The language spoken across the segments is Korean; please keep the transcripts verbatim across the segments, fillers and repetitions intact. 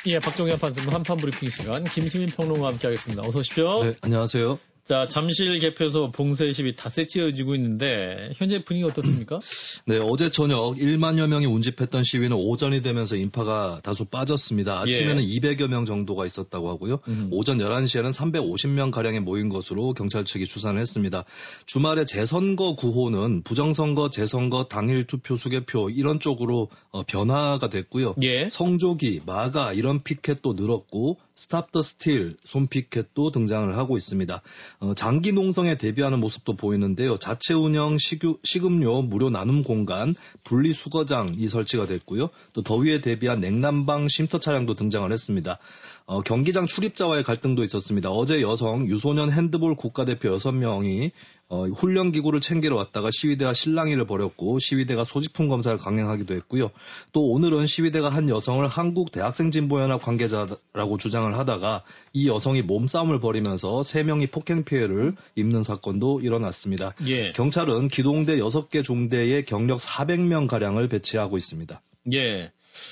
예, 박종현 판사님 한판 브리핑 시간 김수민 평론가와 함께하겠습니다. 어서 오십시오. 네, 안녕하세요. 자, 잠실 개표소 봉쇄 시위 닷새째 이어지고 있는데 현재 분위기 어떻습니까? 네, 어제 저녁 일만여 명이 운집했던 시위는 오전이 되면서 인파가 다소 빠졌습니다. 아침에는 예. 이백여 명 정도가 있었다고 하고요. 음. 오전 열한 시에는 삼백오십 명 가량이 모인 것으로 경찰 측이 추산을 했습니다. 주말에 재선거 구호는 부정선거, 재선거, 당일 투표, 수개표 이런 쪽으로 어, 변화가 됐고요. 예. 성조기, 마가 이런 피켓도 늘었고 스탑 더 스틸 손피켓도 등장을 하고 있습니다. 어, 장기 농성에 대비하는 모습도 보이는데요. 자체 운영 식유, 식음료 무료 나눔 공간, 분리 수거장이 설치가 됐고요. 또 더위에 대비한 냉난방 쉼터 차량도 등장을 했습니다. 어, 경기장 출입자와의 갈등도 있었습니다. 어제 여성 유소년 핸드볼 국가대표 여섯 명이 어, 훈련기구를 챙기러 왔다가 시위대와 실랑이를 벌였고 시위대가 소지품 검사를 강행하기도 했고요. 또 오늘은 시위대가 한 여성을 한국 대학생진보연합 관계자라고 주장을 하다가 이 여성이 몸싸움을 벌이면서 세 명이 폭행 피해를 입는 사건도 일어났습니다. 예. 경찰은 기동대 여섯 개 중대에 경력 사백 명가량을 배치하고 있습니다. 예.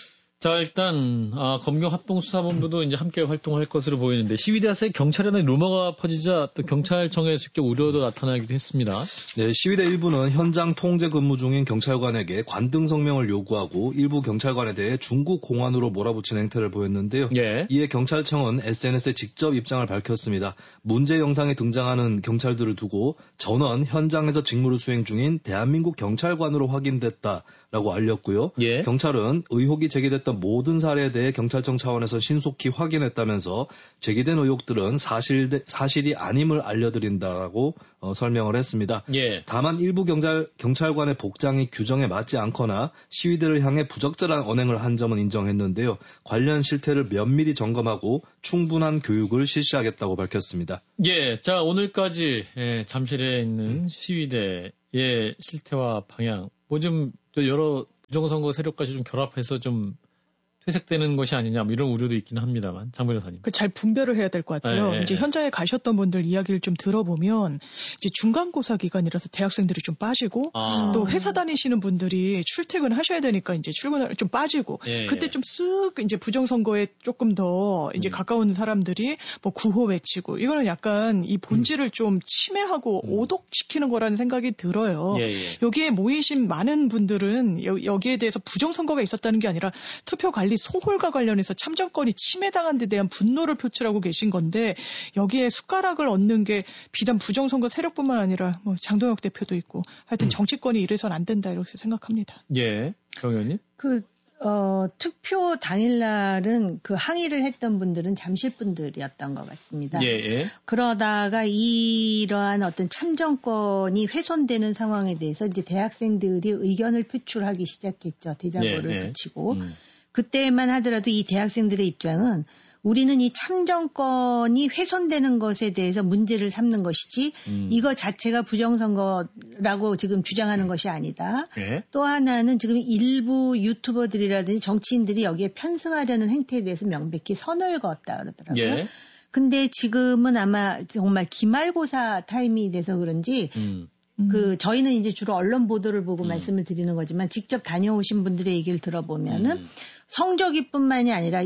자, 일단, 아, 검경합동수사본부도 이제 함께 활동할 것으로 보이는데, 시위대에서 경찰에 대한 루머가 퍼지자 또 경찰청에서 직접 우려도 나타나기도 했습니다. 네, 시위대 일부는 현장 통제 근무 중인 경찰관에게 관등 성명을 요구하고 일부 경찰관에 대해 중국 공안으로 몰아붙이는 행태를 보였는데요. 예. 이에 경찰청은 에스엔에스에 직접 입장을 밝혔습니다. 문제 영상에 등장하는 경찰들을 두고 전원 현장에서 직무를 수행 중인 대한민국 경찰관으로 확인됐다라고 알렸고요. 예. 경찰은 의혹이 제기됐던 모든 사례에 대해 경찰청 차원에서 신속히 확인했다면서 제기된 의혹들은 사실, 사실이 아님을 알려드린다라고 어, 설명을 했습니다. 예. 다만 일부 경찰, 경찰관의 복장이 규정에 맞지 않거나 시위대를 향해 부적절한 언행을 한 점은 인정했는데요. 관련 실태를 면밀히 점검하고 충분한 교육을 실시하겠다고 밝혔습니다. 예, 자 오늘까지 예, 잠실에 있는 시위대의 실태와 방향, 뭐 좀 여러 부정선거 세력까지 좀 결합해서 좀 퇴색되는 것이 아니냐, 뭐 이런 우려도 있기는 합니다만, 장 변호사님. 그 잘 분별을 해야 될 것 같아요. 네, 이제 네. 현장에 가셨던 분들 이야기를 좀 들어보면, 이제 중간고사 기간이라서 대학생들이 좀 빠지고, 아. 또 회사 다니시는 분들이 출퇴근 하셔야 되니까 이제 출근을 좀 빠지고, 네, 그때 좀 쓱 이제 부정선거에 조금 더 이제 음. 가까운 사람들이 뭐 구호 외치고, 이거는 약간 이 본질을 음. 좀 침해하고 음. 오독시키는 거라는 생각이 들어요. 예, 예. 여기에 모이신 많은 분들은 여, 여기에 대해서 부정선거가 있었다는 게 아니라 투표 관리 소홀과 관련해서 참정권이 침해당한 데 대한 분노를 표출하고 계신 건데 여기에 숟가락을 얹는 게 비단 부정선거 세력뿐만 아니라 뭐 장동혁 대표도 있고 하여튼 정치권이 이래서는 안 된다 이렇게 생각합니다. 예, 정 의원님. 그 어, 투표 당일날은 그 항의를 했던 분들은 잠실 분들이었던 것 같습니다. 예, 예. 그러다가 이러한 어떤 참정권이 훼손되는 상황에 대해서 이제 대학생들이 의견을 표출하기 시작했죠. 대자보를 예, 예. 붙이고. 음. 그때만 하더라도 이 대학생들의 입장은 우리는 이 참정권이 훼손되는 것에 대해서 문제를 삼는 것이지 음. 이거 자체가 부정선거라고 지금 주장하는 것이 아니다. 네. 또 하나는 지금 일부 유튜버들이라든지 정치인들이 여기에 편승하려는 행태에 대해서 명백히 선을 그었다 그러더라고요. 네. 근데 지금은 아마 정말 기말고사 타임이 돼서 그런지 음. 그 저희는 이제 주로 언론 보도를 보고 음. 말씀을 드리는 거지만 직접 다녀오신 분들의 얘기를 들어보면은 음. 성조기뿐만이 아니라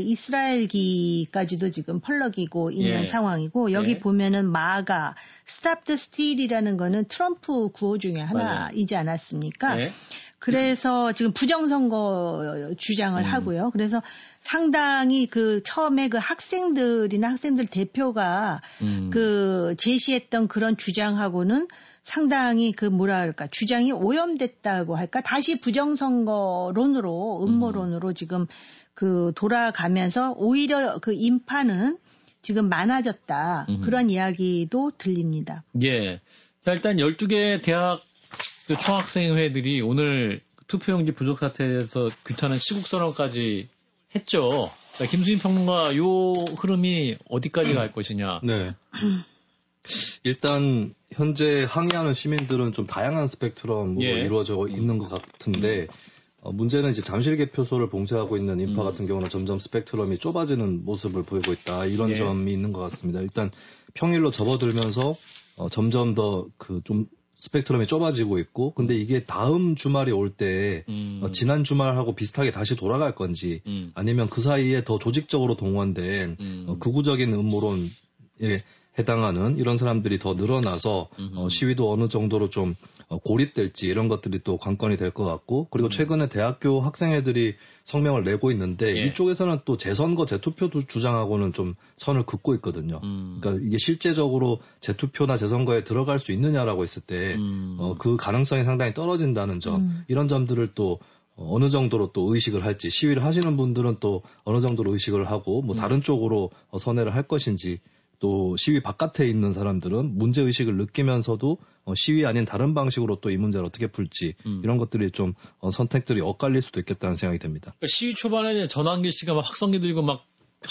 이스라엘기까지도 지금 펄럭이고 있는 예. 상황이고 여기 예. 보면은 마가 스탑 더 스틸이라는 거는 트럼프 구호 중에 하나이지 않았습니까? 예. 그래서 지금 부정선거 주장을 음. 하고요. 그래서 상당히 그 처음에 그 학생들이나 학생들 대표가 음. 그 제시했던 그런 주장하고는 상당히 그 뭐라 할까 주장이 오염됐다고 할까 다시 부정선거론으로 음모론으로 음. 지금 그 돌아가면서 오히려 그 인파는 지금 많아졌다 음. 그런 이야기도 들립니다. 예. 자 일단 열두 개 대학 그 총학생회들이 오늘 투표용지 부족 사태에 대해서 규탄한 시국선언까지 했죠. 자, 김수인 평론가 요 흐름이 어디까지 갈 것이냐. 네. 일단 현재 항의하는 시민들은 좀 다양한 스펙트럼으로 예. 이루어져 있는 것 같은데 어, 문제는 이제 잠실 개표소를 봉쇄하고 있는 인파 음. 같은 경우는 점점 스펙트럼이 좁아지는 모습을 보이고 있다. 이런 예. 점이 있는 것 같습니다. 일단 평일로 접어들면서 어, 점점 더 그 좀 스펙트럼이 좁아지고 있고, 근데 이게 다음 주말이 올 때 음. 어, 지난 주말하고 비슷하게 다시 돌아갈 건지 음. 아니면 그 사이에 더 조직적으로 동원된 음. 어, 극우적인 음모론에 해당하는 이런 사람들이 더 늘어나서 어, 시위도 어느 정도로 좀 어, 고립될지 이런 것들이 또 관건이 될 것 같고, 그리고 음. 최근에 대학교 학생회들이 성명을 내고 있는데 예. 이쪽에서는 또 재선거 재투표 주장하고는 좀 선을 긋고 있거든요. 음. 그러니까 이게 실제적으로 재투표나 재선거에 들어갈 수 있느냐라고 했을 때 음. 어, 그 가능성이 상당히 떨어진다는 점, 음. 이런 점들을 또 어느 정도로 또 의식을 할지, 시위를 하시는 분들은 또 어느 정도로 의식을 하고 뭐 다른 음. 쪽으로 선회를 할 것인지, 또 시위 바깥에 있는 사람들은 문제의식을 느끼면서도 어, 시위 아닌 다른 방식으로 또 이 문제를 어떻게 풀지 음. 이런 것들이 좀 어, 선택들이 엇갈릴 수도 있겠다는 생각이 듭니다. 그러니까 시위 초반에 전환길 씨가 막 확성기 들고 막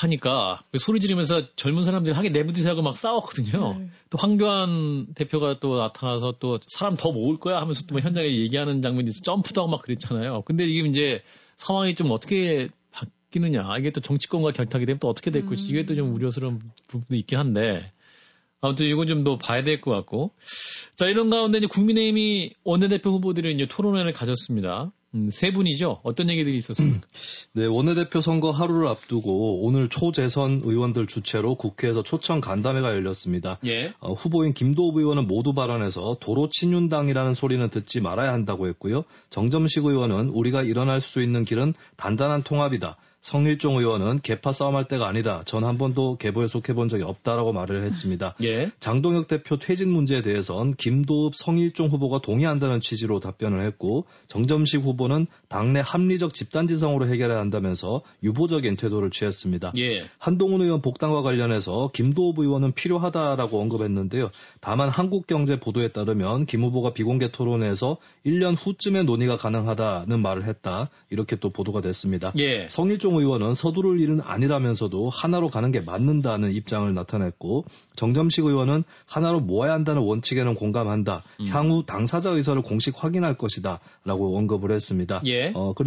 하니까 소리 지르면서 젊은 사람들이 하게 내부지사하고 막 싸웠거든요. 네. 또 황교안 대표가 또 나타나서 또 사람 더 모을 거야 하면서 또 뭐 현장에 얘기하는 장면이 있어 점프도 하고 막 그랬잖아요. 근데 이게 이제 상황이 좀 어떻게 바뀌느냐, 이게 또 정치권과 결탁이 되면 또 어떻게 될 것인지, 이게 또 좀 우려스러운 부분도 있긴 한데, 아무튼 이건 좀 더 봐야 될 것 같고. 자, 이런 가운데 이제 국민의힘이 원내대표 후보들이 이제 토론회를 가졌습니다. 음, 세 분이죠. 어떤 얘기들이 있었습니까? 네, 원내대표 선거 하루를 앞두고 오늘 초재선 의원들 주최로 국회에서 초청 간담회가 열렸습니다. 예. 어, 후보인 김도읍 의원은 모두 발언해서 도로 친윤당이라는 소리는 듣지 말아야 한다고 했고요. 정점식 의원은 우리가 일어날 수 있는 길은 단단한 통합이다. 성일종 의원은 개파 싸움할 때가 아니다. 전 한 번도 개보에 속해본 적이 없다라고 말을 했습니다. 예. 장동혁 대표 퇴진 문제에 대해선 김도읍, 성일종 후보가 동의한다는 취지로 답변을 했고, 정점식 후보는 당내 합리적 집단지성으로 해결해야 한다면서 유보적인 태도를 취했습니다. 예. 한동훈 의원 복당과 관련해서 김도읍 의원은 필요하다라고 언급했는데요. 다만 한국경제 보도에 따르면 김 후보가 비공개 토론에서 일 년 후쯤에 논의가 가능하다는 말을 했다. 이렇게 또 보도가 됐습니다. 예. 성일종 의원은 서두를 일은 아니라면서도 하나로 가는 게 맞는다는 입장을 나타냈고, 정점식 의원은 하나로 모아야 한다는 원칙에는 공감한다. 음. 향후 당사자 의사를 공식 확인할 것이다 라고 언급을 했습니다. 예. 어,